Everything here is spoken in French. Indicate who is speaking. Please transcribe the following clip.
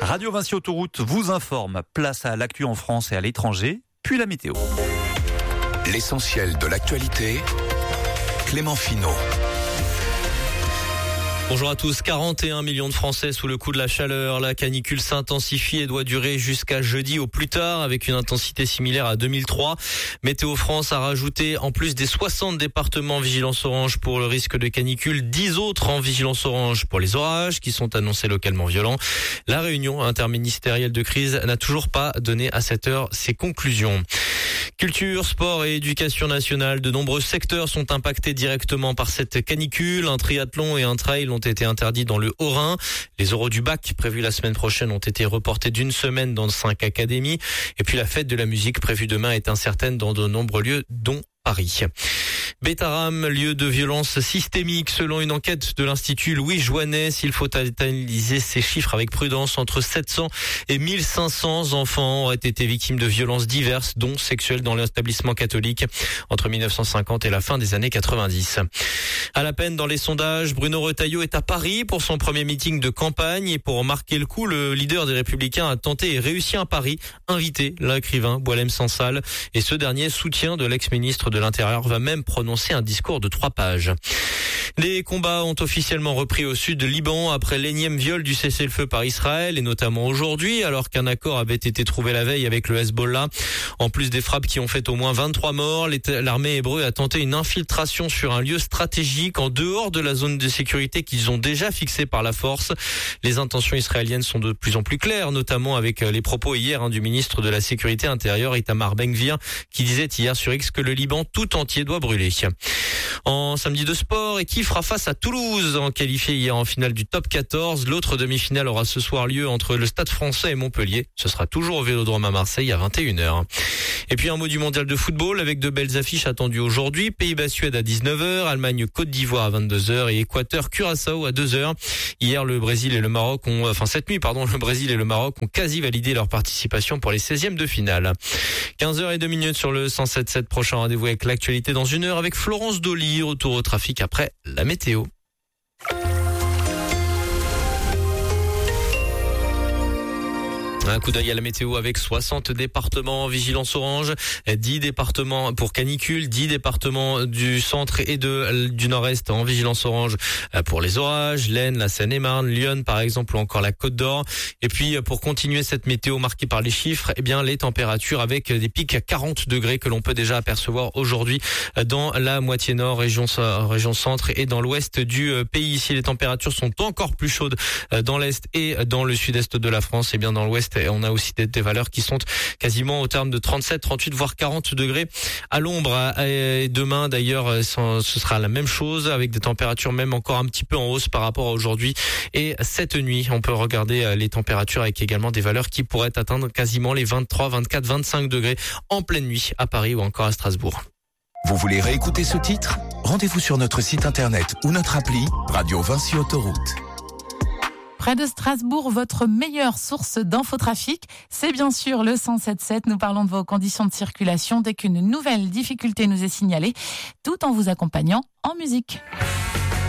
Speaker 1: Radio Vinci Autoroute vous informe. Place à l'actu en France et à l'étranger, puis la météo.
Speaker 2: L'essentiel de l'actualité, Clément Finot.
Speaker 3: Bonjour à tous. 41 millions de Français sous le coup de la chaleur. La canicule s'intensifie et doit durer jusqu'à jeudi au plus tard avec une intensité similaire à 2003. Météo France a rajouté, en plus des 60 départements en vigilance orange pour le risque de canicule, 10 autres en vigilance orange pour les orages qui sont annoncés localement violents. La réunion interministérielle de crise n'a toujours pas donné à cette heure ses conclusions. Culture, sport et éducation nationale, de nombreux secteurs sont impactés directement par cette canicule. Un triathlon et un trail ont été interdits dans le Haut-Rhin. Les oraux du bac prévus la semaine prochaine ont été reportés d'une semaine dans 5 académies. Et puis la fête de la musique prévue demain est incertaine dans de nombreux lieux, dont Paris. Bétarame, lieu de violence systémique selon une enquête de l'Institut Louis Joannet. S'il faut analyser ces chiffres avec prudence, entre 700 et 1500 enfants auraient été victimes de violences diverses, dont sexuelles dans l'établissement catholique entre 1950 et la fin des années 90. À la peine dans les sondages, Bruno Retailleau est à Paris pour son premier meeting de campagne et pour marquer le coup, le leader des Républicains a tenté et réussi un pari, inviter l'écrivain Boualem Sansal, et ce dernier, soutien de l'ex-ministre de l'Intérieur, va même prononcer un discours de 3 pages. Les combats ont officiellement repris au sud de Liban après l'énième viol du cessez-le-feu par Israël et notamment aujourd'hui alors qu'un accord avait été trouvé la veille avec le Hezbollah. En plus des frappes qui ont fait au moins 23 morts, l'armée hébreu a tenté une infiltration sur un lieu stratégique en dehors de la zone de sécurité qu'ils ont déjà fixée par la force. Les intentions israéliennes sont de plus en plus claires, notamment avec les propos hier du ministre de la Sécurité intérieure Itamar Ben-Gvir qui disait hier sur X que le Liban tout entier doit brûler. En samedi de sport, qui fera face à Toulouse, qualifié hier en finale du top 14. L'autre demi-finale aura ce soir lieu entre le Stade Français et Montpellier. Ce sera toujours au Vélodrome à Marseille à 21h. Et puis un mot du mondial de football avec de belles affiches attendues aujourd'hui. Pays-Bas-Suède à 19h, Allemagne-Côte d'Ivoire à 22h et Équateur-Curaçao à 2h. Hier, le Brésil et le Maroc cette nuit, le Brésil et le Maroc ont quasi validé leur participation pour les 16e de finale. 15h02 sur le 107.7. Prochain rendez-vous avec l'actualité dans 1 heure avec Florence Dolly. Retour au trafic après la météo. Un coup d'œil à la météo avec 60 départements en vigilance orange, 10 départements pour canicule, 10 départements du centre et du nord-est en vigilance orange pour les orages, l'Aisne, la Seine-et-Marne, Lyon par exemple ou encore la Côte d'Or. Et puis pour continuer cette météo marquée par les chiffres, les températures avec des pics à 40 degrés que l'on peut déjà apercevoir aujourd'hui dans la moitié nord, région centre et dans l'ouest du pays. Ici, les températures sont encore plus chaudes dans l'est et dans le sud-est de la France et bien dans l'ouest. Et on a aussi des valeurs qui sont quasiment au terme de 37, 38, voire 40 degrés à l'ombre. Et demain, d'ailleurs, ce sera la même chose avec des températures même encore un petit peu en hausse par rapport à aujourd'hui. Et cette nuit, on peut regarder les températures avec également des valeurs qui pourraient atteindre quasiment les 23, 24, 25 degrés en pleine nuit à Paris ou encore à Strasbourg.
Speaker 2: Vous voulez réécouter ce titre ? Rendez-vous sur notre site internet ou notre appli Radio Vinci Autoroute.
Speaker 4: Près de Strasbourg, votre meilleure source d'infotrafic, c'est bien sûr le 107.7. Nous parlons de vos conditions de circulation dès qu'une nouvelle difficulté nous est signalée, tout en vous accompagnant en musique.